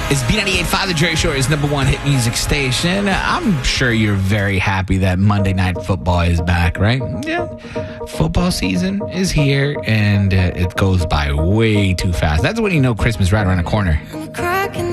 It's B98.5, the Jerry Show, is number one hit music station. I'm sure you're very happy that Monday Night Football is back, right? Yeah. Football season is here, and it goes by way too fast. That's when you know Christmas is right around the corner.